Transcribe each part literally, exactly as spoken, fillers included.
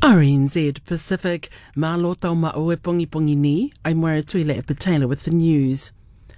R N Z Pacific, Malo tau ma'o e pongi pongi ni, I'm Moira Tuile Epatela with the news.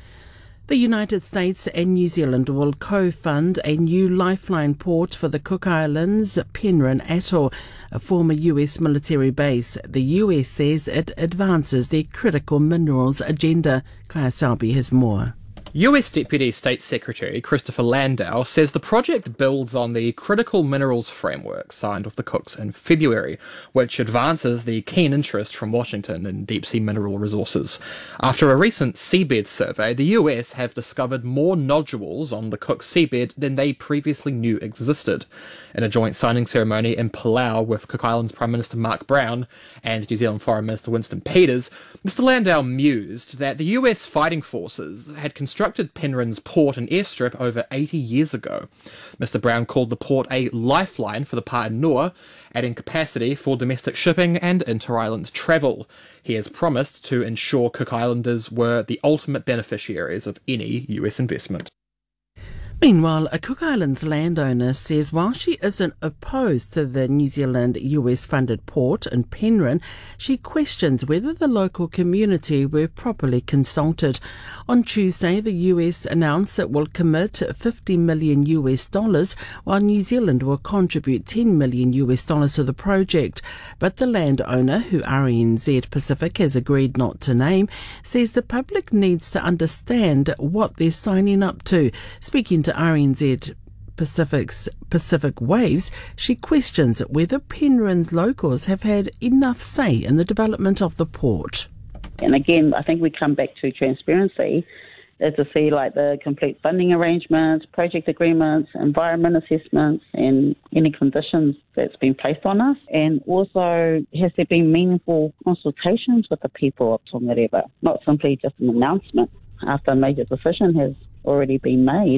The United States and New Zealand will co-fund a new lifeline port for the Cook Islands, Penrhyn Atoll, a former U S military base. The U S says it advances their critical minerals agenda. Kaya Salby has more. U S Deputy State Secretary Christopher Landau says the project builds on the Critical Minerals Framework signed with the Cooks in February, which advances the keen interest from Washington in deep-sea mineral resources. After a recent seabed survey, the U S have discovered more nodules on the Cook seabed than they previously knew existed. In a joint signing ceremony in Palau with Cook Islands Prime Minister Mark Brown and New Zealand Foreign Minister Winston Peters, Mister Landau mused that the U S fighting forces had constructed Penrhyn's port and airstrip over eighty years ago. Mister Brown called the port a lifeline for the Paenua, adding capacity for domestic shipping and inter-island travel. He has promised to ensure Cook Islanders were the ultimate beneficiaries of any U S investment. Meanwhile, a Cook Islands landowner says while she isn't opposed to the New Zealand U S-funded port in Penrhyn, she questions whether the local community were properly consulted. On Tuesday, the U S announced it will commit fifty million U S dollars, while New Zealand will contribute ten million U S dollars to the project. But the landowner, who R N Z Pacific has agreed not to name, says the public needs to understand what they're signing up to. Speaking to R N Z Pacific's Pacific Waves, she questions whether Penrhyn's locals have had enough say in the development of the port. And again, I think we come back to transparency, is to see like the complete funding arrangements, project agreements, environment assessments, and any conditions that's been placed on us. And also, has there been meaningful consultations with the people of Tongareva, not simply just an announcement after a major decision has already been made.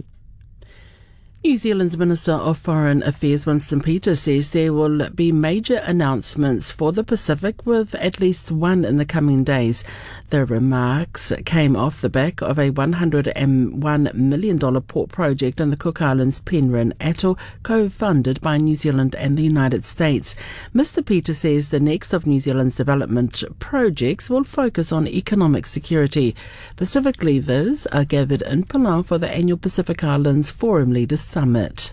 New Zealand's Minister of Foreign Affairs Winston Peters says there will be major announcements for the Pacific, with at least one in the coming days. The remarks came off the back of a one hundred one million dollars port project in the Cook Islands Penrhyn Atoll, co-funded by New Zealand and the United States. Mister Peters says the next of New Zealand's development projects will focus on economic security. Pacific leaders are gathered in Palau for the annual Pacific Islands Forum Leaders Summit.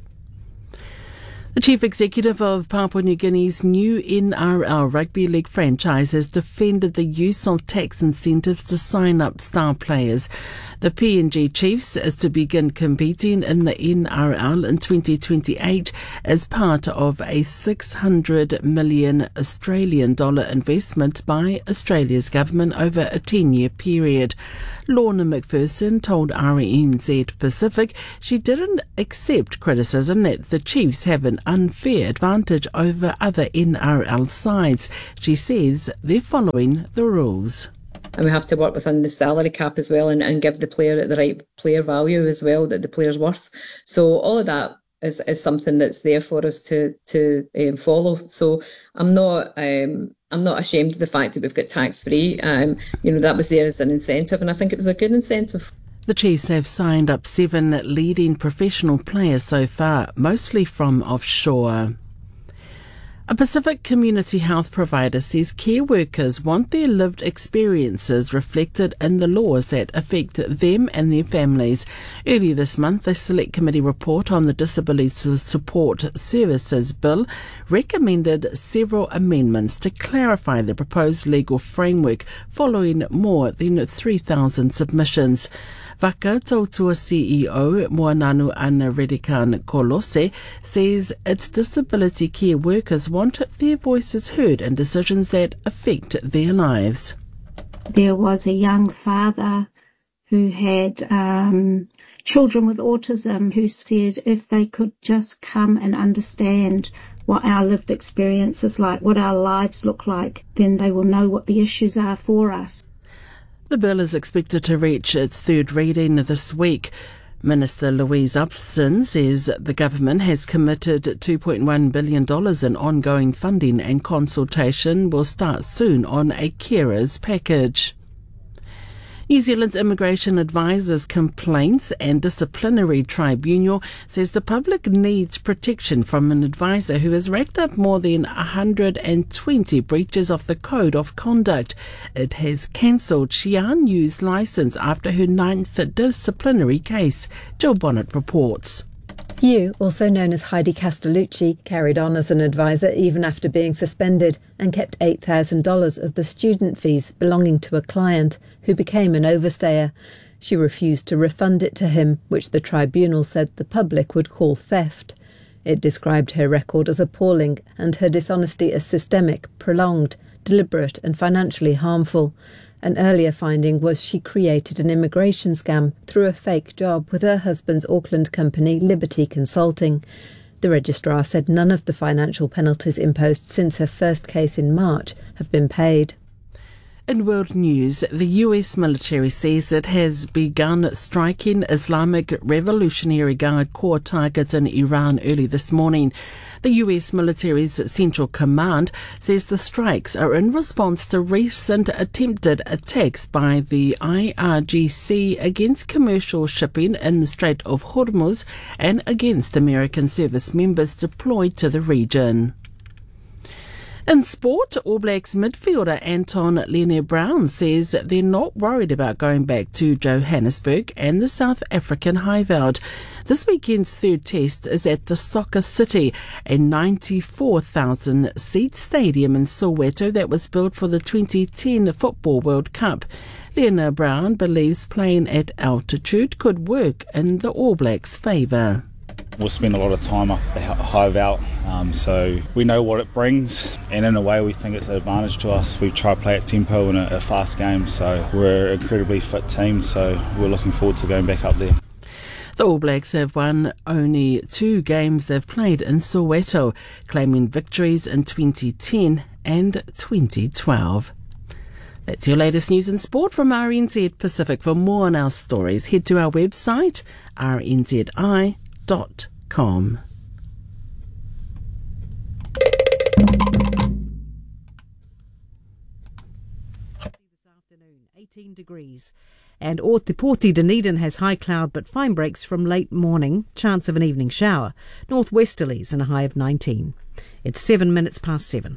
The chief executive of Papua New Guinea's new N R L rugby league franchise has defended the use of tax incentives to sign up star players. The P N G Chiefs is to begin competing in the N R L in twenty twenty-eight as part of a six hundred million Australian dollar investment by Australia's government over a ten-year period. Lorna McPherson told R N Z Pacific she didn't accept criticism that the Chiefs have an unfair advantage over other N R L sides. She says they're following the rules. And we have to work within the salary cap as well, and, and give the player the right player value as well that the player's worth. So all of that is, is something that's there for us to to um, follow. So I'm not um, I'm not ashamed of the fact that we've got tax free. Um, you know, that was there as an incentive, and I think it was a good incentive. The Chiefs have signed up seven leading professional players so far, mostly from offshore. A Pacific community health provider says care workers want their lived experiences reflected in the laws that affect them and their families. Earlier this month, a Select Committee report on the Disability Support Services Bill recommended several amendments to clarify the proposed legal framework following more than three thousand submissions. Vaka Tautua C E O Moananu Ana Redikan Kolose says its disability care workers want their voices heard in decisions that affect their lives. There was a young father who had um, children with autism who said if they could just come and understand what our lived experience is like, what our lives look like, then they will know what the issues are for us. The bill is expected to reach its third reading this week. Minister Louise Upson says the government has committed two point one billion dollars in ongoing funding, and consultation will start soon on a carers package. New Zealand's Immigration Advisors Complaints and Disciplinary Tribunal says the public needs protection from an advisor who has racked up more than one hundred twenty breaches of the Code of Conduct. It has cancelled Xi'an Yu's licence after her ninth disciplinary case. Jill Bonnet reports. Yu, also known as Heidi Castellucci, carried on as an advisor even after being suspended and kept eight thousand dollars of the student fees belonging to a client who became an overstayer. She refused to refund it to him, which the tribunal said the public would call theft. It described her record as appalling and her dishonesty as systemic, prolonged, deliberate and financially harmful. An earlier finding was she created an immigration scam through a fake job with her husband's Auckland company Liberty Consulting. The registrar said none of the financial penalties imposed since her first case in March have been paid. In world news, the U S military says it has begun striking Islamic Revolutionary Guard Corps targets in Iran early this morning. The U S military's Central Command says the strikes are in response to recent attempted attacks by the I R G C against commercial shipping in the Strait of Hormuz and against American service members deployed to the region. In sport, All Blacks midfielder Anton Lienert-Brown says they're not worried about going back to Johannesburg and the South African Highveld. This weekend's third test is at the Soccer City, a ninety-four thousand seat stadium in Soweto that was built for the twenty ten Football World Cup. Lienert-Brown believes playing at altitude could work in the All Blacks' favour. We'll spend a lot of time up at the Highveld, um, so we know what it brings, and in a way we think it's an advantage to us. We try to play at tempo in a, a fast game, so we're an incredibly fit team, so we're looking forward to going back up there. The All Blacks have won only two games they've played in Soweto, claiming victories in twenty ten and twenty twelve. That's your latest news and sport from R N Z Pacific. For more on our stories, head to our website, r n z i dot com. This afternoon, eighteen degrees. And Ōtepoti Dunedin has high cloud but fine breaks from late morning, chance of an evening shower. Northwesterlies and a high of nineteen. It's seven minutes past seven.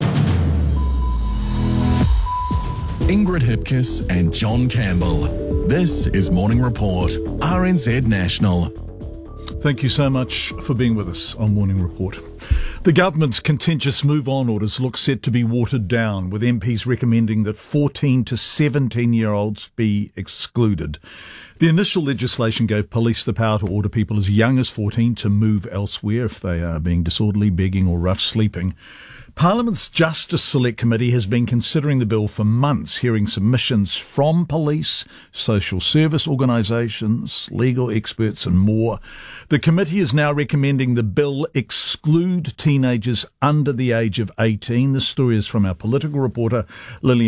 Ingrid Hipkiss and John Campbell. This is Morning Report, R N Z National. Thank you so much for being with us on Morning Report. The government's contentious move-on orders look set to be watered down, with M Ps recommending that fourteen to seventeen-year-olds be excluded. The initial legislation gave police the power to order people as young as fourteen to move elsewhere if they are being disorderly, begging or rough sleeping. Parliament's Justice Select Committee has been considering the bill for months, hearing submissions from police, social service organisations, legal experts and more. The committee is now recommending the bill exclude teenagers under the age of eighteen. This story is from our political reporter, Lillian